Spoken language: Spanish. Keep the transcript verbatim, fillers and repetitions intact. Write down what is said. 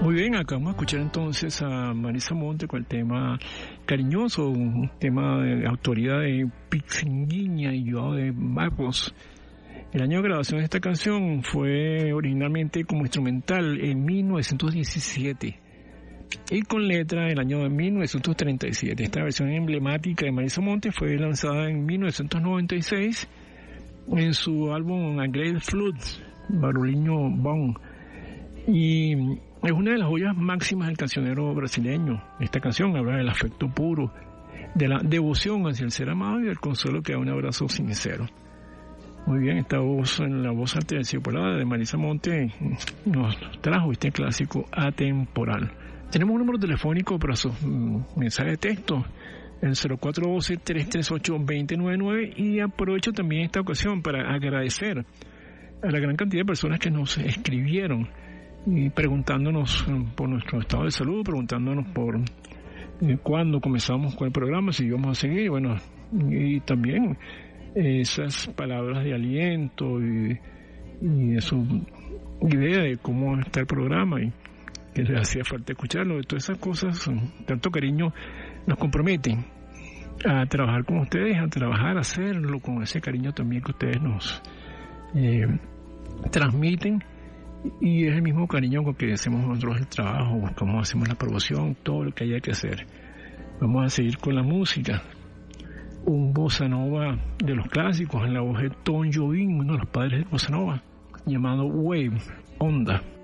Muy bien, acabamos de escuchar entonces a Marisa Monte con el tema Cariñoso, un tema de autoría de Pixinguinha y Joao de Barros. El año de grabación de esta canción fue originalmente como instrumental en mil novecientos diecisiete y con letra en el año de mil novecientos treinta y siete. Esta versión emblemática de Marisa Monte fue lanzada en mil novecientos noventa y seis en su álbum A Great Flood, Barulhinho Bom, y es una de las joyas máximas del cancionero brasileño. Esta canción habla del afecto puro, de la devoción hacia el ser amado y del consuelo que da un abrazo sincero. Muy bien, esta voz, en la voz aterciopelada de Marisa Monte, nos trajo este clásico atemporal. Tenemos un número telefónico para sus mm, mensajes de texto, el cero cuatro uno dos, tres tres ocho, dos cero nueve nueve, y aprovecho también esta ocasión para agradecer a la gran cantidad de personas que nos escribieron y preguntándonos por nuestro estado de salud, preguntándonos por eh, cuándo comenzamos con el programa, si íbamos a seguir, bueno, y también eh, esas palabras de aliento y, y de su idea de cómo está el programa y que les hacía falta escucharlo. Todas esas cosas, tanto cariño, nos comprometen a trabajar con ustedes, a trabajar, a hacerlo con ese cariño también que ustedes nos eh, transmiten. Y es el mismo cariño con que hacemos nosotros el trabajo, cómo hacemos la promoción, todo lo que haya que hacer. Vamos a seguir con la música. Un bossa nova de los clásicos en la voz de Tom Jobim, uno de los padres del bossa nova, llamado Wave, Onda.